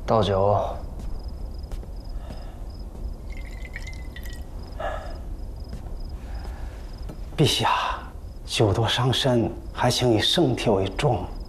倒酒。 陛下，酒多伤身，还请以圣体为重。